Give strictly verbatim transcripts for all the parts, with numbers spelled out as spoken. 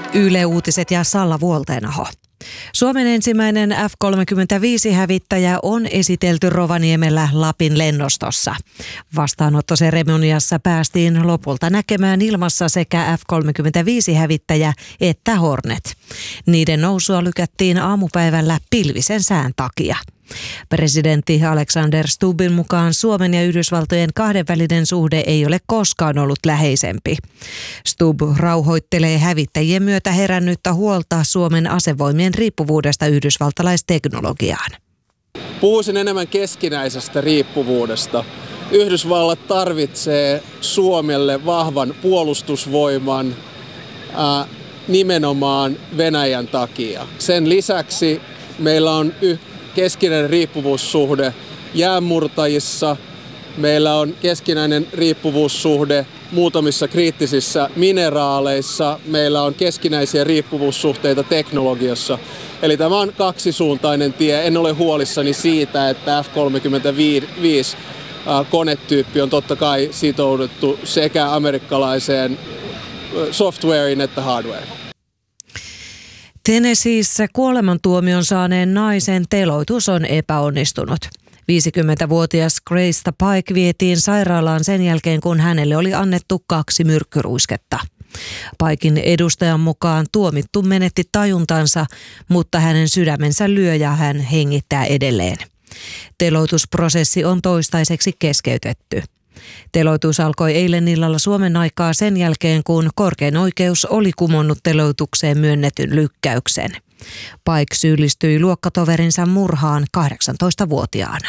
Yle Uutiset ja Salla Vuolteenaho. Suomen ensimmäinen F kolmekymmentäviisi-hävittäjä on esitelty Rovaniemellä Lapin lennostossa. Vastaanottoseremoniassa päästiin lopulta näkemään ilmassa sekä F kolmekymmentäviisi-hävittäjä että Hornet. Niiden nousua lykättiin aamupäivällä pilvisen sään takia. Presidentti Alexander Stubbin mukaan Suomen ja Yhdysvaltojen kahdenvälinen suhde ei ole koskaan ollut läheisempi. Stubb rauhoittelee hävittäjien myötä herännyttä huolta Suomen asevoimien riippuvuudesta yhdysvaltalaisteknologiaan. Puhuisin enemmän keskinäisestä riippuvuudesta. Yhdysvallat tarvitsee Suomelle vahvan puolustusvoiman ää, nimenomaan Venäjän takia. Sen lisäksi meillä on yh- keskinäinen riippuvuussuhde jäänmurtajissa. Meillä on keskinäinen riippuvuussuhde muutamissa kriittisissä mineraaleissa. Meillä on keskinäisiä riippuvuussuhteita teknologiassa. Eli tämä on kaksisuuntainen tie. En ole huolissani siitä, että F kolmekymmentäviisi konetyyppi on totta kai sitouduttu sekä amerikkalaiseen softwareen että hardwareen. Tennesseeissä kuolemantuomion saaneen naisen teloitus on epäonnistunut. viisikymmentävuotias Graysta Pike vietiin sairaalaan sen jälkeen, kun hänelle oli annettu kaksi myrkkyruisketta. Piken edustajan mukaan tuomittu menetti tajuntansa, mutta hänen sydämensä lyö ja hän hengittää edelleen. Teloitusprosessi on toistaiseksi keskeytetty. Teloitus alkoi eilen illalla Suomen aikaa sen jälkeen, kun korkein oikeus oli kumonnut teloitukseen myönnetyn lykkäyksen. Pike syyllistyi luokkatoverinsa murhaan kahdeksantoistavuotiaana.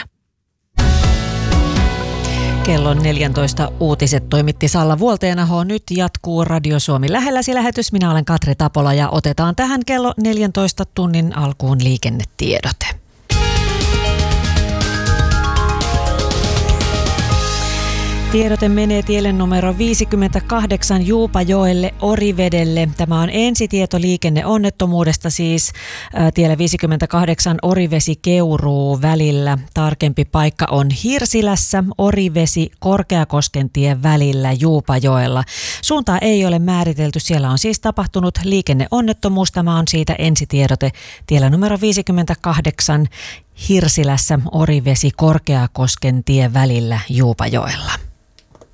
Kello neljätoista uutiset toimitti Salla Vuolteenaho. Nyt jatkuu Radio Suomi lähelläsi lähetys. Minä olen Katri Tapola ja otetaan tähän kello neljäntoista tunnin alkuun liikennetiedote. Tiedote menee tielle numero viisikymmentäkahdeksan Juupajoelle Orivedelle. Tämä on ensitieto liikenneonnettomuudesta siis ää, tiellä viisikymmentäkahdeksan Orivesi-Keuruu välillä. Tarkempi paikka on Hirsilässä, Orivesi Korkeakoskentien välillä Juupajoella. Suuntaa ei ole määritelty. Siellä on siis tapahtunut liikenneonnettomuus. Tämä on siitä ensitiedote tiellä numero viisikymmentäkahdeksan Hirsilässä, Orivesi Korkeakoskentien välillä Juupajoella.